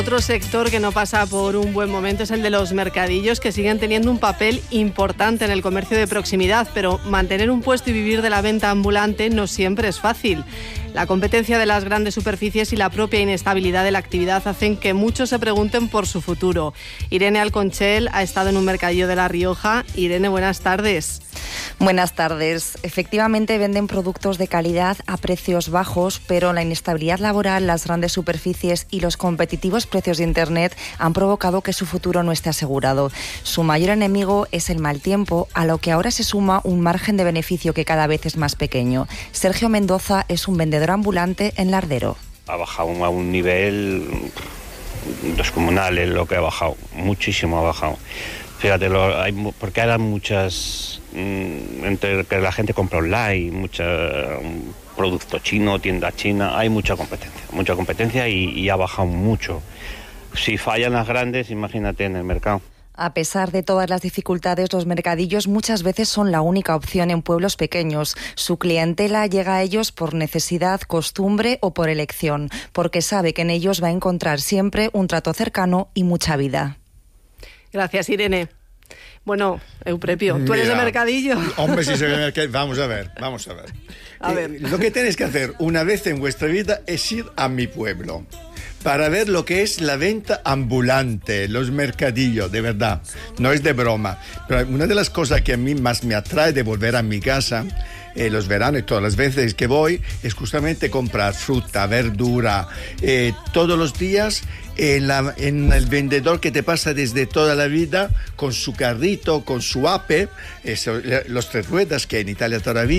Otro sector que no pasa por un buen momento es el de los mercadillos, que siguen teniendo un papel importante en el comercio de proximidad, pero mantener un puesto y vivir de la venta ambulante no siempre es fácil. La competencia de las grandes superficies y la propia inestabilidad de la actividad hacen que muchos se pregunten por su futuro. Irene Alconchel ha estado en un mercadillo de La Rioja. Irene, buenas tardes. Buenas tardes. Efectivamente venden productos de calidad a precios bajos, pero la inestabilidad laboral, las grandes superficies y los competitivos precios de Internet han provocado que su futuro no esté asegurado. Su mayor enemigo es el mal tiempo, a lo que ahora se suma un margen de beneficio que cada vez es más pequeño. Sergio Mendoza es un vendedor ambulante en Lardero. Ha bajado a un nivel descomunal en lo que ha bajado, muchísimo ha bajado. Fíjate, porque eran muchas, entre que la gente compra online, mucho producto chino, tienda china, hay mucha competencia y ha bajado mucho. Si fallan las grandes, imagínate en el mercado. A pesar de todas las dificultades, los mercadillos muchas veces son la única opción en pueblos pequeños. Su clientela llega a ellos por necesidad, costumbre o por elección, porque sabe que en ellos va a encontrar siempre un trato cercano y mucha vida. Gracias, Irene. Bueno, Euprepio, ¿tú eres de mercadillo? Hombre, si soy de mercadillo. Vamos a ver. A ver. Lo que tenéis que hacer una vez en vuestra vida es ir a mi pueblo para ver lo que es la venta ambulante, los mercadillos, de verdad, no es de broma. Pero una de las cosas que a mí más me atrae de volver a mi casa, los veranos y todas las veces que voy, es justamente comprar fruta, verdura, todos los días en el vendedor que te pasa desde toda la vida con su carrito, con su ape, los tres ruedas que en Italia todavía